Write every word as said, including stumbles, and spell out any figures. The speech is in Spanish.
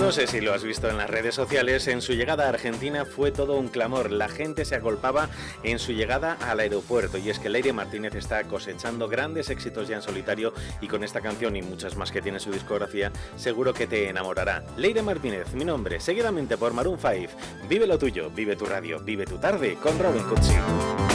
No sé si lo has visto en las redes sociales, en su llegada a Argentina fue todo un clamor. La gente se agolpaba en su llegada al aeropuerto, y es que Leire Martínez está cosechando grandes éxitos ya en solitario, y con esta canción y muchas más que tiene su discografía seguro que te enamorará. Leire Martínez, mi nombre, seguidamente por Maroon cinco. Vive lo tuyo, vive tu radio, vive tu tarde con Robin Cutsi.